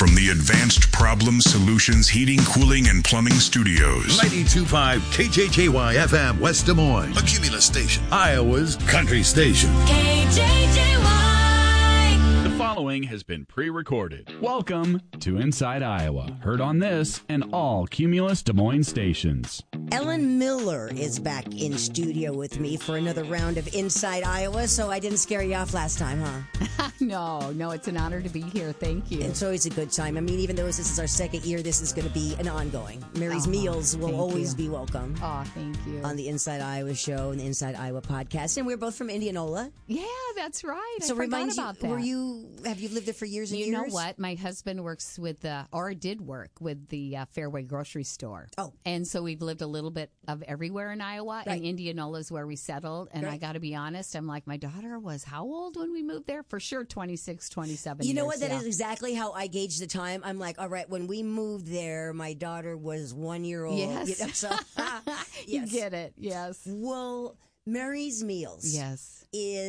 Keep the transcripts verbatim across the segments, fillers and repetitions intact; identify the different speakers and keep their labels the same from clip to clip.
Speaker 1: From the Advanced Problem Solutions Heating, Cooling, and Plumbing Studios.
Speaker 2: ninety-two point five K J J Y F M, West Des Moines.
Speaker 3: A Cumulus station.
Speaker 2: Iowa's country station.
Speaker 4: K J J Y.
Speaker 5: The following has been pre-recorded. Welcome to Inside Iowa. Heard on this and all Cumulus Des Moines stations.
Speaker 6: Ellen Miller is back in studio with me for another round of Inside Iowa, so I didn't scare you off last time, huh?
Speaker 7: No, no, it's an honor to be here. Thank you.
Speaker 6: It's always a good time. I mean, even though this is our second year, this is going to be an ongoing. Mary's
Speaker 7: Oh,
Speaker 6: Meals will
Speaker 7: thank
Speaker 6: always
Speaker 7: you.
Speaker 6: be welcome.
Speaker 7: Oh, thank you.
Speaker 6: On the Inside Iowa show and the Inside Iowa podcast. And we're both from Indianola.
Speaker 7: Yeah, that's right.
Speaker 6: So
Speaker 7: I forgot
Speaker 6: remind
Speaker 7: about
Speaker 6: you,
Speaker 7: that.
Speaker 6: were you, have you lived there for years and
Speaker 7: You
Speaker 6: years?
Speaker 7: know what? My husband works with the, or did work with the uh, Fairway grocery store.
Speaker 6: Oh.
Speaker 7: And so we've lived a little bit of everywhere in Iowa,
Speaker 6: Right.
Speaker 7: and Indianola is where we settled. And I
Speaker 6: Right.
Speaker 7: got to be honest, I'm like, my daughter was how old when we moved there? For sure, twenty-six, twenty-seven
Speaker 6: You know
Speaker 7: years,
Speaker 6: what? That
Speaker 7: yeah.
Speaker 6: is exactly how I gauge the time. I'm like, all right, when we moved there, my daughter was one year old.
Speaker 7: Yes.
Speaker 6: You know, so,
Speaker 7: You
Speaker 6: yes.
Speaker 7: get it, yes.
Speaker 6: Well, Mary's Meals
Speaker 7: Yes,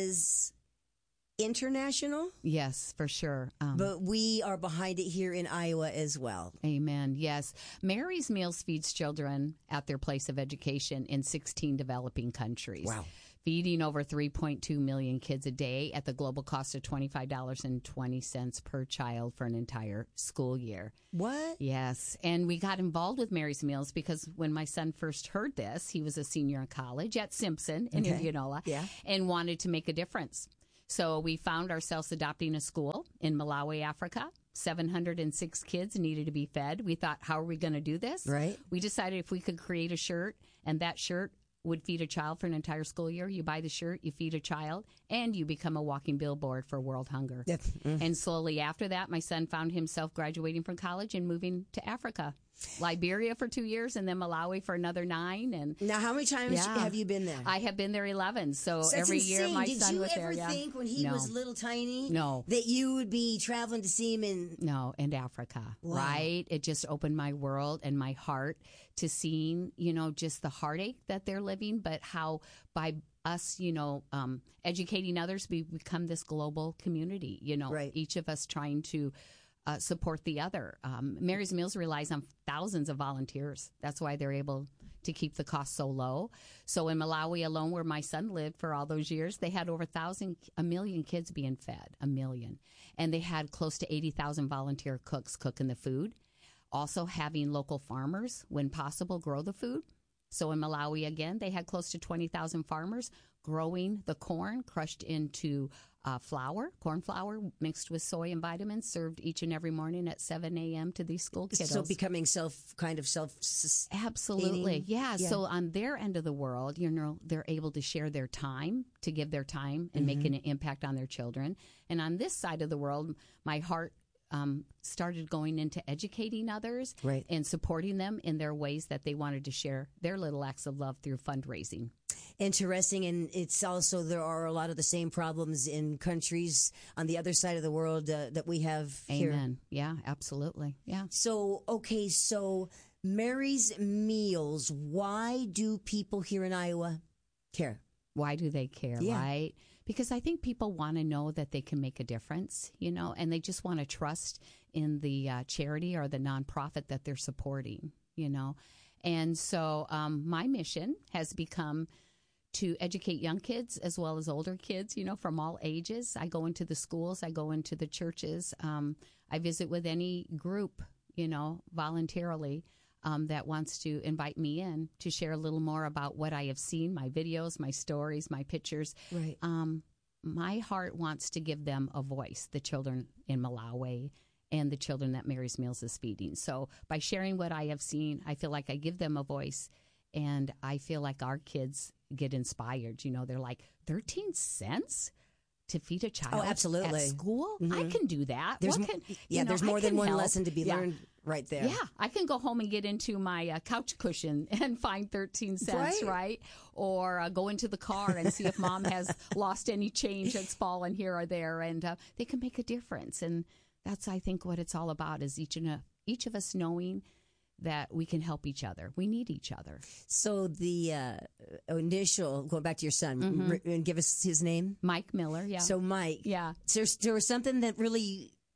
Speaker 6: is international,
Speaker 7: yes, for sure. Um,
Speaker 6: but we are behind it here in Iowa as well.
Speaker 7: Amen. Yes. Mary's Meals feeds children at their place of education in sixteen developing countries.
Speaker 6: Wow.
Speaker 7: Feeding over three point two million kids a day at the global cost of twenty-five dollars and twenty cents per child for an entire school year.
Speaker 6: What?
Speaker 7: Yes. And we got involved with Mary's Meals because when my son first heard this, he was a senior in college at Simpson in
Speaker 6: Okay.
Speaker 7: Indianola
Speaker 6: Yeah.
Speaker 7: and wanted to make a difference. So we found ourselves adopting a school in Malawi, Africa. seven hundred six kids needed to be fed. We thought, how are we going to do this?
Speaker 6: Right.
Speaker 7: We decided if we could create a shirt, and that shirt would feed a child for an entire school year. You buy the shirt, you feed a child, and you become a walking billboard for world hunger.
Speaker 6: Yep. Mm.
Speaker 7: And slowly after that, my son found himself graduating from college and moving to Africa. Liberia for two years and then Malawi for another nine. And
Speaker 6: Now, how many times
Speaker 7: Yeah.
Speaker 6: have you been there?
Speaker 7: I have been there eleven. So
Speaker 6: That's
Speaker 7: every
Speaker 6: insane.
Speaker 7: year my
Speaker 6: Did
Speaker 7: son
Speaker 6: you
Speaker 7: was
Speaker 6: ever
Speaker 7: there. Yeah.
Speaker 6: think when he
Speaker 7: No.
Speaker 6: was little tiny
Speaker 7: No.
Speaker 6: that you would be traveling to see him in?
Speaker 7: No, and Africa,
Speaker 6: Wow.
Speaker 7: right? It just opened my world and my heart to seeing, you know, just the heartache that they're living, but how by us, you know, um, educating others, we become this global community, you know,
Speaker 6: Right.
Speaker 7: each of us trying to uh, support the other. Um, Mary's Meals relies on thousands of volunteers. That's why they're able to keep the cost so low. So in Malawi alone, where my son lived for all those years, they had over a thousand, a million kids being fed, a million. And they had close to eighty thousand volunteer cooks cooking the food. Also having local farmers, when possible, grow the food. So in Malawi, again, they had close to twenty thousand farmers growing the corn, crushed into uh, flour, corn flour mixed with soy and vitamins, served each and every morning at seven a.m. to these school kiddos.
Speaker 6: So becoming self, kind of self.
Speaker 7: Absolutely. Yeah.
Speaker 6: Yeah.
Speaker 7: So on their end of the world, you know, they're able to share their time, to give their time and make an impact on their children. And on this side of the world, my heart um, started going into educating others
Speaker 6: Right.
Speaker 7: and supporting them in their ways that they wanted to share their little acts of love through fundraising.
Speaker 6: Interesting, and it's also there are a lot of the same problems in countries on the other side of the world uh, that we have here.
Speaker 7: Amen. Yeah, absolutely. Yeah.
Speaker 6: So, okay, so Mary's Meals, why do people here in Iowa care?
Speaker 7: Why do they care,
Speaker 6: Yeah.
Speaker 7: right? Because I think people want to know that they can make a difference, you know, and they just want to trust in the uh, charity or the nonprofit that they're supporting, you know. And so um, my mission has become to educate young kids as well as older kids, you know, from all ages. I go into the schools, I go into the churches, um, I visit with any group, you know, voluntarily. Um, that wants to invite me in to share a little more about what I have seen, my videos, my stories, my pictures.
Speaker 6: Right.
Speaker 7: Um, my heart wants to give them a voice, the children in Malawi and the children that Mary's Meals is feeding. So by sharing what I have seen, I feel like I give them a voice, and I feel like our kids get inspired. You know, they're like, thirteen cents? To feed a child
Speaker 6: Oh, absolutely.
Speaker 7: at school? I
Speaker 6: Mhm.
Speaker 7: can do that.
Speaker 6: There's
Speaker 7: What
Speaker 6: m-
Speaker 7: can, you
Speaker 6: yeah,
Speaker 7: know,
Speaker 6: there's
Speaker 7: I
Speaker 6: more than
Speaker 7: can
Speaker 6: one
Speaker 7: help.
Speaker 6: lesson to be
Speaker 7: Yeah.
Speaker 6: learned right there.
Speaker 7: Yeah, I can go home and get into my uh, couch cushion and find thirteen cents,
Speaker 6: Right.
Speaker 7: right? Or uh, go into the car and see if mom has lost any change that's fallen here or there, and uh, they can make a difference. And that's, I think, what it's all about, is each and a, each of us knowing that we can help each other. We need each other.
Speaker 6: So the uh, initial, going back to your son,
Speaker 7: Mhm.
Speaker 6: r- and give us his name.
Speaker 7: Mike Miller, yeah.
Speaker 6: So Mike,
Speaker 7: yeah.
Speaker 6: there, there was something that really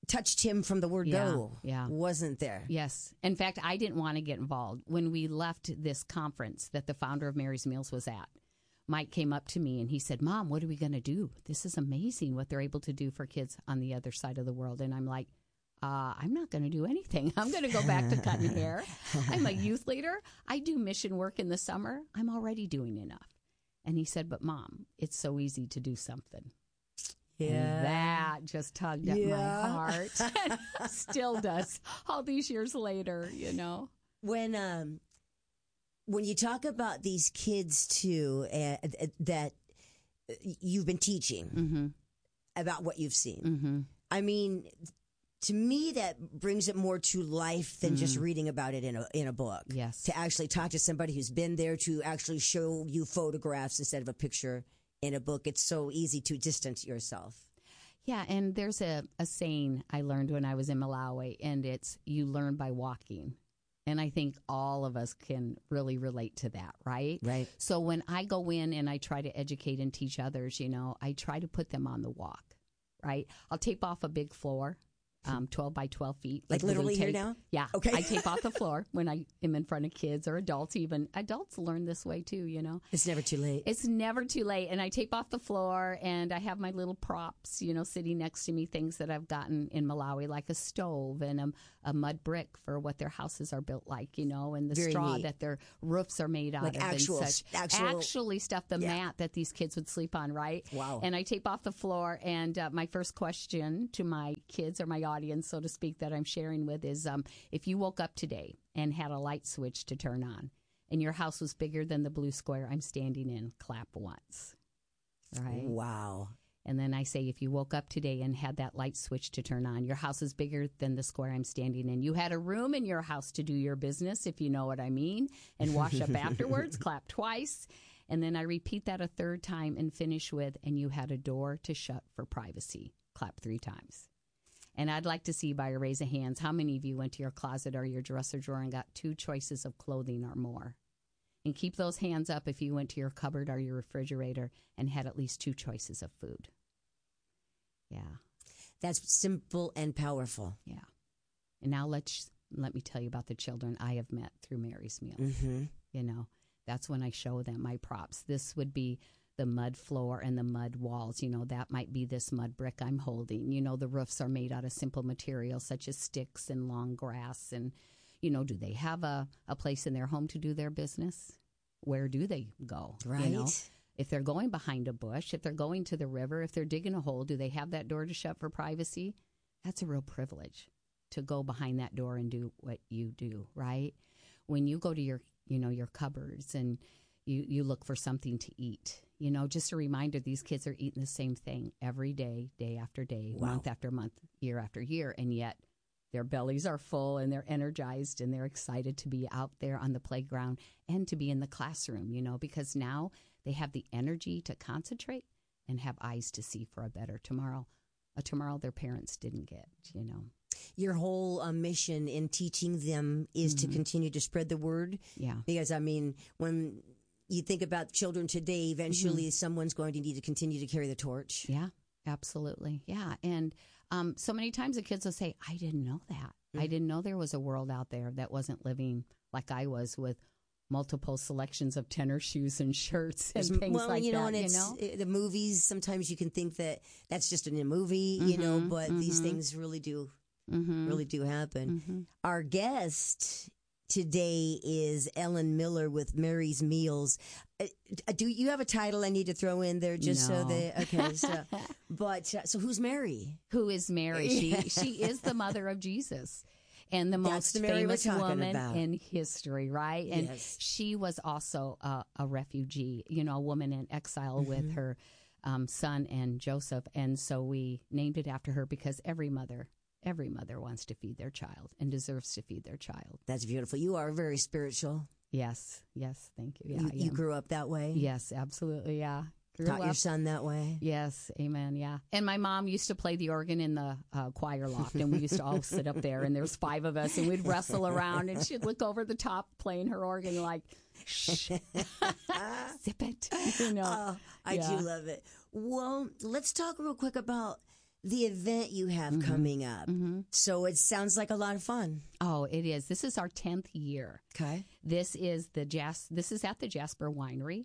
Speaker 6: touched him from the word
Speaker 7: Yeah,
Speaker 6: go.
Speaker 7: yeah.
Speaker 6: Wasn't there?
Speaker 7: Yes. In fact, I didn't want to get involved. When we left this conference that the founder of Mary's Meals was at, Mike came up to me and he said, Mom, what are we going to do? This is amazing what they're able to do for kids on the other side of the world. And I'm like, uh, I'm not going to do anything. I'm going to go back to cutting hair. I'm a youth leader. I do mission work in the summer. I'm already doing enough. And he said, but Mom, it's so easy to do something.
Speaker 6: Yeah.
Speaker 7: And that just tugged at
Speaker 6: Yeah.
Speaker 7: my heart. Still does all these years later, you know.
Speaker 6: When um, when you talk about these kids too, uh, that you've been teaching
Speaker 7: Mm-hmm.
Speaker 6: about what you've seen.
Speaker 7: Mm-hmm.
Speaker 6: I mean, to me, that brings it more to life than just reading about it in a in a book.
Speaker 7: Yes.
Speaker 6: To actually talk to somebody who's been there, to actually show you photographs instead of a picture in a book. It's so easy to distance yourself.
Speaker 7: Yeah, and there's a, a saying I learned when I was in Malawi, and it's you learn by walking. And I think all of us can really relate to that, right?
Speaker 6: Right.
Speaker 7: So when I go in and I try to educate and teach others, you know, I try to put them on the walk, right? I'll tape off a big floor. Um, twelve by twelve feet.
Speaker 6: Like
Speaker 7: with a little
Speaker 6: literally here
Speaker 7: tape.
Speaker 6: now?
Speaker 7: Yeah.
Speaker 6: Okay.
Speaker 7: I tape off the floor when I am in front of kids or adults even. Adults learn this way too, you know.
Speaker 6: It's never too late.
Speaker 7: It's never too late. And I tape off the floor and I have my little props, you know, sitting next to me, things that I've gotten in Malawi, like a stove and a, a mud brick for what their houses are built like, you know, and the
Speaker 6: Very
Speaker 7: straw
Speaker 6: neat.
Speaker 7: that their roofs are made out
Speaker 6: Like
Speaker 7: of.
Speaker 6: actual-
Speaker 7: and such.
Speaker 6: actual-
Speaker 7: Actually stuff, the
Speaker 6: Yeah.
Speaker 7: mat that these kids would sleep on, right?
Speaker 6: Wow.
Speaker 7: And I tape off the floor. And uh, my first question to my kids or my audience, so to speak, that I'm sharing with is um, if you woke up today and had a light switch to turn on and your house was bigger than the blue square I'm standing in, clap once. Right?
Speaker 6: Wow.
Speaker 7: And then I say, if you woke up today and had that light switch to turn on, your house is bigger than the square I'm standing in. You had a room in your house to do your business, if you know what I mean, and wash up afterwards, clap twice. And then I repeat that a third time and finish with, and you had a door to shut for privacy, clap three times. And I'd like to see by a raise of hands, how many of you went to your closet or your dresser drawer and got two choices of clothing or more? And keep those hands up if you went to your cupboard or your refrigerator and had at least two choices of food. Yeah,
Speaker 6: That's simple and powerful.
Speaker 7: yeah. And now let's let me tell you about the children I have met through Mary's Meals.
Speaker 6: Mm-hmm.
Speaker 7: You know, that's when I show them my props. This would be the mud floor and the mud walls. You know, that might be this mud brick I'm holding. You know, the roofs are made out of simple materials such as sticks and long grass. And, you know, do they have a, a place in their home to do their business? Where do they go?
Speaker 6: Right.
Speaker 7: You know? If they're going behind a bush, if they're going to the river, if they're digging a hole, do they have that door to shut for privacy? That's a real privilege to go behind that door and do what you do, right? When you go to your, you know, your cupboards and you, you look for something to eat, you know, just a reminder, these kids are eating the same thing every day, day after day,
Speaker 6: Wow.
Speaker 7: month after month, year after year, and yet their bellies are full and they're energized and they're excited to be out there on the playground and to be in the classroom, you know, because now they have the energy to concentrate and have eyes to see for a better tomorrow, a tomorrow their parents didn't get, you know.
Speaker 6: Your whole uh, mission in teaching them is
Speaker 7: Mm-hmm.
Speaker 6: to continue to spread the word.
Speaker 7: Yeah.
Speaker 6: Because, I mean, when you think about children today, eventually
Speaker 7: Mm-hmm.
Speaker 6: someone's going to need to continue to carry the torch.
Speaker 7: Yeah, absolutely. Yeah. And um, so many times the kids will say, I didn't know that. I didn't know there was a world out there that wasn't living like I was with multiple selections of tennis shoes and shirts and
Speaker 6: There's-
Speaker 7: things
Speaker 6: well,
Speaker 7: like
Speaker 6: you know,
Speaker 7: that,
Speaker 6: and
Speaker 7: you
Speaker 6: it's
Speaker 7: know?
Speaker 6: uh, the movies. Sometimes you can think that that's just in a movie, you know,
Speaker 7: Mhm,
Speaker 6: but these
Speaker 7: mhm.
Speaker 6: things really do,
Speaker 7: Mm-hmm.
Speaker 6: really do happen.
Speaker 7: Mm-hmm.
Speaker 6: Our guest today is Ellen Miller with Mary's Meals. Uh, do you have a title I need to throw in there just so
Speaker 7: No.
Speaker 6: that okay? So, but uh, so who's Mary?
Speaker 7: Who is Mary? She she is the mother of Jesus and the
Speaker 6: That's
Speaker 7: most
Speaker 6: the Mary we're
Speaker 7: famous
Speaker 6: talking
Speaker 7: woman
Speaker 6: about.
Speaker 7: in history, right? And
Speaker 6: Yes.
Speaker 7: she was also a, a refugee, you know, a woman in exile
Speaker 6: Mm-hmm.
Speaker 7: with her um, son and Joseph. And so we named it after her because every mother, every mother wants to feed their child and deserves to feed their child.
Speaker 6: That's beautiful. You are very spiritual.
Speaker 7: Yes, yes, thank you. Yeah,
Speaker 6: you,
Speaker 7: I
Speaker 6: you
Speaker 7: am.
Speaker 6: grew up that way.
Speaker 7: Yes, absolutely, yeah. Grew
Speaker 6: Taught your
Speaker 7: up-
Speaker 6: son that way.
Speaker 7: Yes, amen, yeah. And my mom used to play the organ in the uh, choir loft, and we used to all sit up there, and there was five of us, and we'd wrestle around, and she'd look over the top playing her organ like, shh, zip it, you know.
Speaker 6: Oh, I
Speaker 7: Yeah.
Speaker 6: do love it. Well, let's talk real quick about the event you have
Speaker 7: Mm-hmm.
Speaker 6: coming up.
Speaker 7: Mm-hmm.
Speaker 6: So it sounds like a lot of fun.
Speaker 7: Oh, it is. This is our tenth year.
Speaker 6: Okay.
Speaker 7: This is the Jas- This is at the Jasper Winery,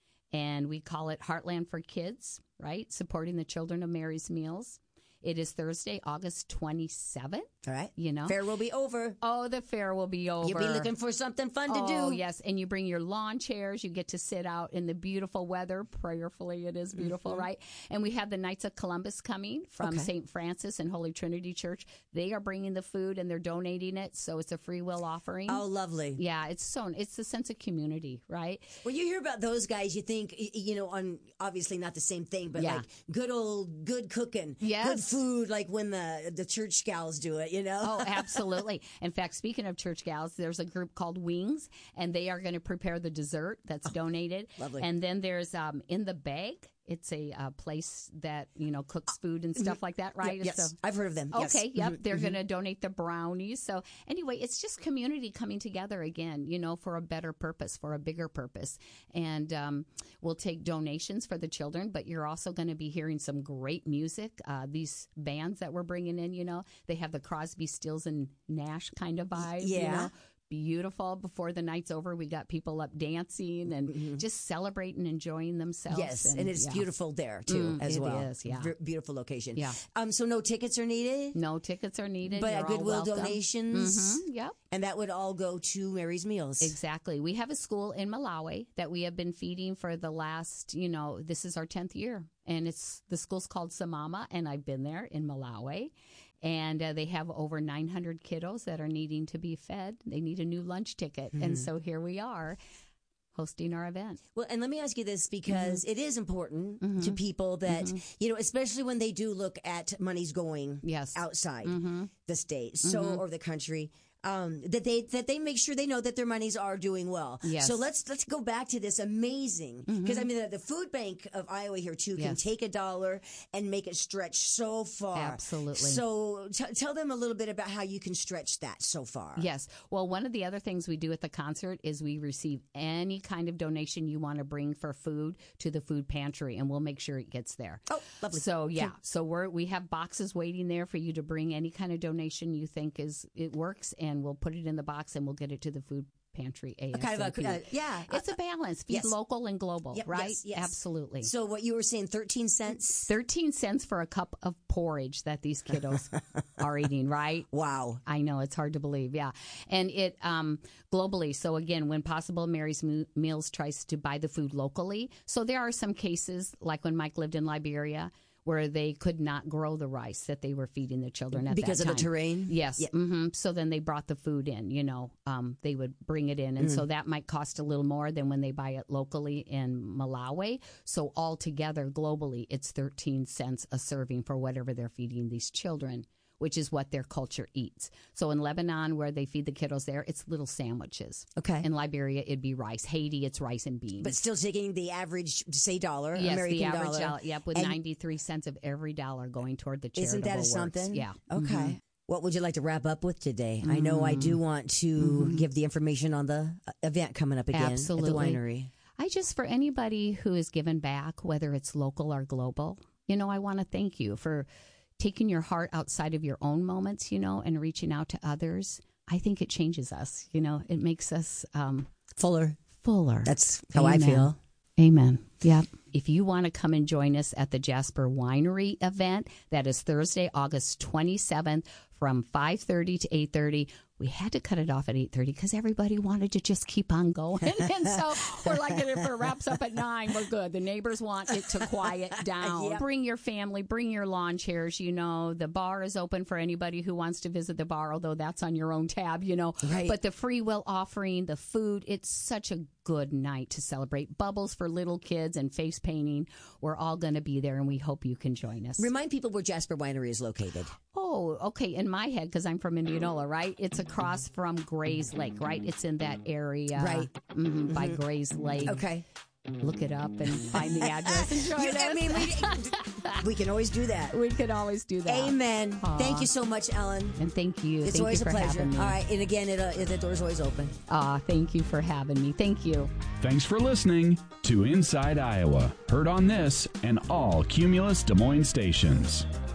Speaker 7: and we call it Heartland for Kids, right? Supporting the children of Mary's Meals. It is Thursday, August twenty-seventh.
Speaker 6: All right.
Speaker 7: You know.
Speaker 6: Fair will be over.
Speaker 7: Oh, the fair will be over.
Speaker 6: You'll be looking for something fun to
Speaker 7: Oh,
Speaker 6: do.
Speaker 7: yes. And you bring your lawn chairs. You get to sit out in the beautiful weather. Prayerfully, it is beautiful,
Speaker 6: Mm-hmm.
Speaker 7: right? And we have the Knights of Columbus coming from
Speaker 6: Okay.
Speaker 7: Saint Francis and Holy Trinity Church. They are bringing the food and they're donating it. So it's a free will offering.
Speaker 6: Oh, lovely.
Speaker 7: Yeah, it's so, it's the sense of community, right?
Speaker 6: When you hear about those guys, you think, y- you know, on obviously not the same thing, but
Speaker 7: Yeah.
Speaker 6: like good old, good cooking,
Speaker 7: Yes.
Speaker 6: good food, like when the the church gals do it, you know?
Speaker 7: Oh, absolutely. In fact, speaking of church gals, there's a group called Wings, and they are going to prepare the dessert that's donated.
Speaker 6: lovely.
Speaker 7: And then there's um, In the Bag. It's a uh, place that, you know, cooks food and stuff like that, right?
Speaker 6: Mm-hmm. Yes,
Speaker 7: So-
Speaker 6: I've heard of them. Yes.
Speaker 7: Okay, yep.
Speaker 6: Mhm,
Speaker 7: They're
Speaker 6: mhm.
Speaker 7: going to donate the brownies. So anyway, it's just community coming together again, you know, for a better purpose, for a bigger purpose. And um, we'll take donations for the children, but you're also going to be hearing some great music. Uh, these bands that we're bringing in, you know, they have the Crosby, Stills, and Nash kind of vibe. You
Speaker 6: Yeah.
Speaker 7: know? Beautiful. Before the night's over, we got people up dancing and just celebrating, enjoying themselves.
Speaker 6: Yes, and, it's
Speaker 7: yeah.
Speaker 6: beautiful there too,
Speaker 7: Mm,
Speaker 6: as
Speaker 7: it
Speaker 6: well.
Speaker 7: is, yeah.
Speaker 6: V- beautiful location.
Speaker 7: Yeah.
Speaker 6: Um. So no tickets are needed,
Speaker 7: No tickets are needed.
Speaker 6: but
Speaker 7: You're
Speaker 6: a
Speaker 7: all
Speaker 6: goodwill
Speaker 7: welcome.
Speaker 6: donations,
Speaker 7: Mhm, Yep.
Speaker 6: and that would all go to Mary's Meals.
Speaker 7: Exactly. We have a school in Malawi that we have been feeding for the last, you know, this is our tenth year. And it's the school's called Samama, and I've been there in Malawi. And uh, they have over nine hundred kiddos that are needing to be fed. They need a new lunch ticket.
Speaker 6: Mm-hmm.
Speaker 7: And so here we are hosting our event.
Speaker 6: Well, and let me ask you this because
Speaker 7: Mm-hmm.
Speaker 6: it is important to people that, you know, especially when they do look at monies going
Speaker 7: Yes.
Speaker 6: outside
Speaker 7: Mm-hmm.
Speaker 6: the state, so or the country. Um, that they that they make sure they know that their monies are doing well.
Speaker 7: Yes.
Speaker 6: So let's let's go back to this amazing because I mean the, the food bank of Iowa here too can
Speaker 7: Yes.
Speaker 6: take a dollar and make it stretch so far.
Speaker 7: Absolutely.
Speaker 6: So t- tell them a little bit about how you can stretch that so far.
Speaker 7: Yes. Well, one of the other things we do at the concert is we receive any kind of donation you want to bring for food to the food pantry, and we'll make sure it gets there.
Speaker 6: Oh, lovely.
Speaker 7: So yeah, so we're we have boxes waiting there for you to bring any kind of donation you think is it works, and we'll put it in the box and we'll get it to the food pantry ASAP.
Speaker 6: Kind of a, uh, yeah.
Speaker 7: It's a balance. Feed
Speaker 6: yes.
Speaker 7: local and global,
Speaker 6: Yep,
Speaker 7: right?
Speaker 6: yes, yes.
Speaker 7: Absolutely.
Speaker 6: So what you were saying, thirteen cents?
Speaker 7: thirteen cents for a cup of porridge that these kiddos are eating, right?
Speaker 6: Wow.
Speaker 7: I know, it's hard to believe, yeah. And it um, globally, so again, when possible, Mary's Mo- Meals tries to buy the food locally. So there are some cases, like when Mike lived in Liberia, where they could not grow the rice that they were feeding the children at
Speaker 6: Because
Speaker 7: that
Speaker 6: of
Speaker 7: time.
Speaker 6: the terrain?
Speaker 7: Yes.
Speaker 6: Yeah.
Speaker 7: hmm So then they brought the food in, you know, um, they would bring it in. And
Speaker 6: Mm.
Speaker 7: so that might cost a little more than when they buy it locally in Malawi. So altogether, globally, it's thirteen cents a serving for whatever they're feeding these children, which is what their culture eats. So in Lebanon, where they feed the kiddos there, it's little sandwiches.
Speaker 6: Okay.
Speaker 7: In Liberia, it'd be rice. Haiti, it's rice and beans.
Speaker 6: But still taking the average, say, dollar,
Speaker 7: yes,
Speaker 6: American
Speaker 7: the average
Speaker 6: dollar.
Speaker 7: dollar. Yep, with
Speaker 6: And
Speaker 7: ninety-three cents of every dollar going toward the charitable
Speaker 6: Isn't that a
Speaker 7: works.
Speaker 6: something?
Speaker 7: Yeah.
Speaker 6: Okay.
Speaker 7: Mhm.
Speaker 6: What would you like to wrap up with today? I know I do want to give the information on the uh, event coming up again
Speaker 7: Absolutely.
Speaker 6: at the winery.
Speaker 7: I just, for anybody who has given back, whether it's local or global, you know, I want to thank you for taking your heart outside of your own moments, you know, and reaching out to others. I think it changes us, you know, it makes us um,
Speaker 6: Fuller.
Speaker 7: fuller.
Speaker 6: That's how I
Speaker 7: Amen.
Speaker 6: feel.
Speaker 7: Amen. Yep. If you want to come and join us at the Jasper Winery event, that is Thursday, August twenty-seventh from five thirty to eight thirty. We had to cut it off at eight thirty because everybody wanted to just keep on going. And so we're like, if it wraps up at nine, we're good. The neighbors want it to quiet down.
Speaker 6: Yep.
Speaker 7: Bring your family, bring your lawn chairs. You know, the bar is open for anybody who wants to visit the bar, although that's on your own tab, you know.
Speaker 6: Right.
Speaker 7: But the free will offering, the food, it's such a good night to celebrate. Bubbles for little kids and face painting. We're all going to be there, and we hope you can join us.
Speaker 6: Remind people where Jasper Winery is located.
Speaker 7: Oh, okay. In my head, because I'm from Indianola, right? It's across from Gray's Lake, right? It's in that area.
Speaker 6: Right.
Speaker 7: Mhm, by Gray's Lake.
Speaker 6: Okay.
Speaker 7: Look it up and find the address and join
Speaker 6: You-
Speaker 7: us.
Speaker 6: I mean, we, we can always do that.
Speaker 7: we could always do that.
Speaker 6: Amen.
Speaker 7: Aw.
Speaker 6: Thank you so much, Ellen.
Speaker 7: And thank you.
Speaker 6: It's
Speaker 7: thank
Speaker 6: always
Speaker 7: you
Speaker 6: a
Speaker 7: for
Speaker 6: pleasure.
Speaker 7: having me.
Speaker 6: All right. And again, it, uh, the door's always open.
Speaker 7: Aw, thank you for having me. Thank you.
Speaker 5: Thanks for listening to Inside Iowa. Heard on this and all Cumulus Des Moines stations.